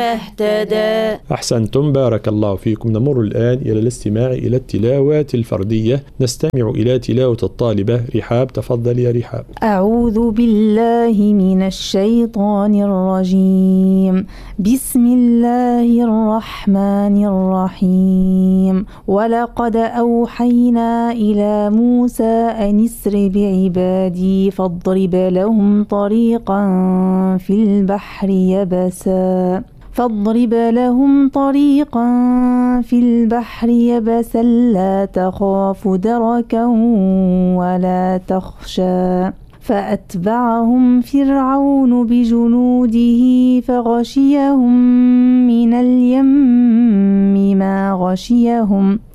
اهتدى. أحسنتم، بارك الله فيكم. نمر الآن إلى الاستماع إلى التلاوات الفردية. نستمع إلى تلاوة الطالبة رحاب. تفضل يا رحاب. أعوذ بالله من الشيطان الرجيم. بسم الله الرحمن الرحيم. ولقد أوحينا إلى موسى أن اسر بعبادي فاضرب لهم طريقا في البحر يبسا لا تخاف دركا ولا تخشى. فأتبعهم فرعون بجنوده فغشيهم من اليم ما غشيهم